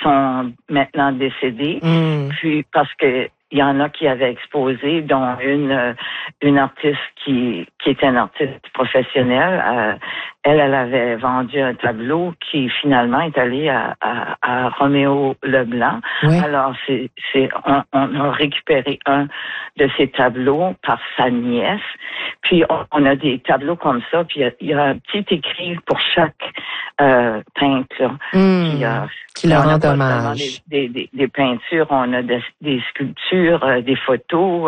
sont maintenant décédés. Puis parce que il y en a qui avaient exposé, dont une artiste qui était une artiste professionnelle. Elle avait vendu un tableau qui finalement est allé à Roméo Leblanc. Oui. Alors on a récupéré un de ces tableaux par sa nièce. Puis on a des tableaux comme ça. Puis il y a un petit écrit pour chaque peintre qui leur rend hommage. Des peintures, on a des sculptures, des photos.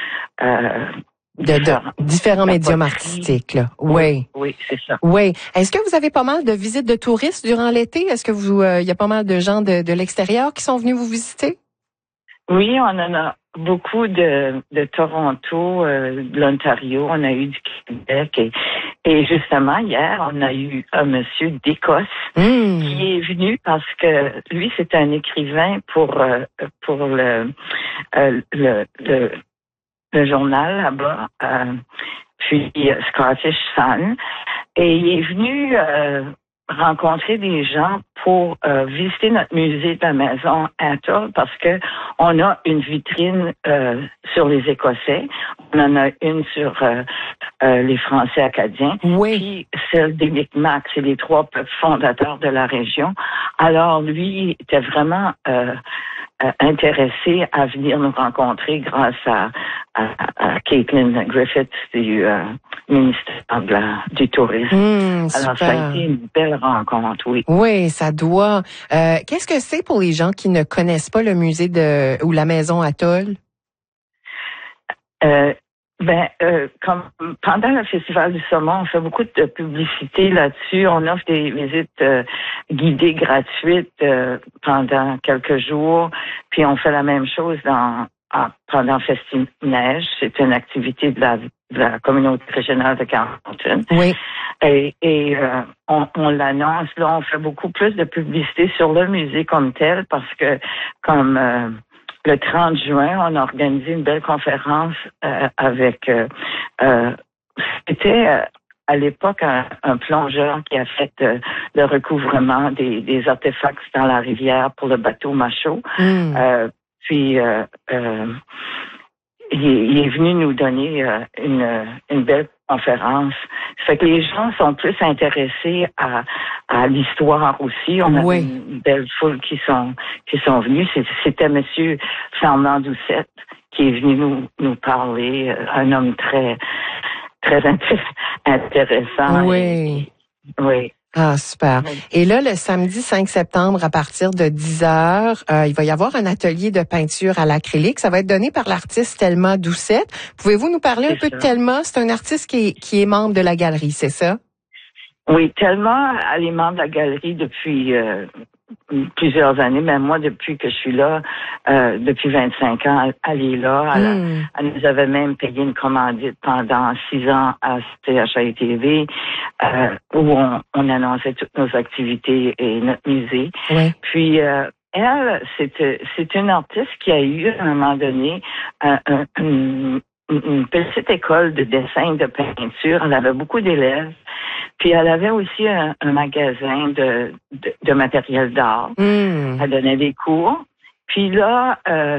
Différents médiums artistiques, là. Oui. Oui, c'est ça. Oui. Est-ce que vous avez pas mal de visites de touristes durant l'été? Est-ce que il y a pas mal de gens de l'extérieur qui sont venus vous visiter? Oui, on en a beaucoup de Toronto, de l'Ontario, on a eu du Québec et justement hier, on a eu un monsieur d'Écosse qui est venu parce que lui, c'est un écrivain pour le journal là-bas, puis Scottish Sun, et il est venu rencontrer des gens pour visiter notre musée de la maison Atholl parce que on a une vitrine sur les Écossais, on en a une sur les Français acadiens, puis celle des Micmacs, c'est les 3 peuples fondateurs de la région. Alors lui était vraiment intéressé à venir nous rencontrer grâce à Caitlin Griffiths du ministère du Tourisme. Alors, ça a été une belle rencontre, oui. Oui, ça doit. Qu'est-ce que c'est pour les gens qui ne connaissent pas le musée ou la maison Atholl? Comme pendant le Festival du Saumon, on fait beaucoup de publicité là-dessus. On offre des visites guidées gratuites pendant quelques jours. Puis on fait la même chose pendant Festi-Neige. C'est une activité de la communauté régionale de Carleton. Oui. Et on l'annonce. Là, on fait beaucoup plus de publicité sur le musée comme tel parce que comme le 30 juin, on a organisé une belle conférence avec... c'était à l'époque un plongeur qui a fait le recouvrement des artefacts dans la rivière pour le bateau Machot. Puis il est venu nous donner une belle conférence. Ça fait que les gens sont plus intéressés à l'histoire aussi. On a une belle foule qui sont venus. C'était Monsieur Fernand Doucette qui est venu nous parler, un homme très très intéressant. Oui. Oui. Ah, super. Et là, le samedi 5 septembre, à partir de 10h, il va y avoir un atelier de peinture à l'acrylique. Ça va être donné par l'artiste Thelma Doucette. Pouvez-vous nous parler un peu de Thelma? C'est un artiste qui est membre de la galerie, c'est ça? Oui, Thelma, elle est membre de la galerie depuis plusieurs années, même moi, depuis que je suis là, depuis 25 ans, elle est là. Elle nous avait même payé une commandite pendant 6 ans à CHI-TV, où on annonçait toutes nos activités et notre musée. Oui. Puis, elle, c'est une artiste qui a eu, à un moment donné, une petite école de dessin, de peinture. Elle avait beaucoup d'élèves. Puis elle avait aussi un magasin de matériel d'art. Elle donnait des cours. Puis là,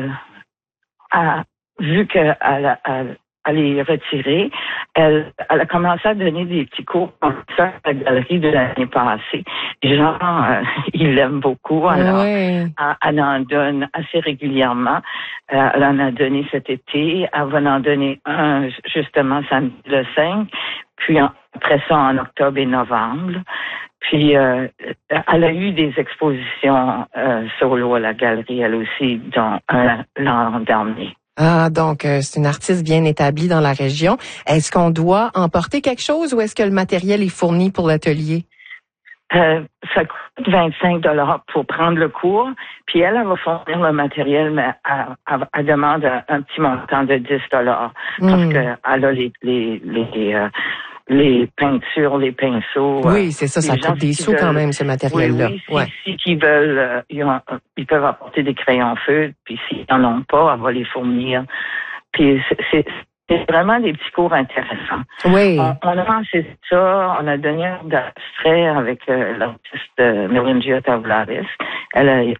vu qu'elle est retirée, elle a commencé à donner des petits cours comme ça à la galerie de l'année passée. Les gens, ils l'aiment beaucoup. Alors, elle en donne assez régulièrement. Elle en a donné cet été. Elle va en donner un, justement, samedi le 5. Puis après ça, en octobre et novembre. Puis, elle a eu des expositions solo à la galerie, elle aussi, l'an dernier. Ah, donc c'est une artiste bien établie dans la région. Est-ce qu'on doit emporter quelque chose ou est-ce que le matériel est fourni pour l'atelier? Ça coûte 25 $ pour prendre le cours, puis elle va fournir le matériel, mais elle demande un petit montant de 10 $ parce qu'elle a les peintures, les pinceaux. Oui, c'est ça, ça coûte des sous quand même, ce matériel-là. Oui, s'ils veulent, ils peuvent apporter des crayons feutres, puis s'ils n'en ont pas, elle va les fournir. Puis c'est vraiment des petits cours intéressants. Oui. On a lancé ça, on a donné un abstrait avec l'artiste Melingia Tavlaris. Elle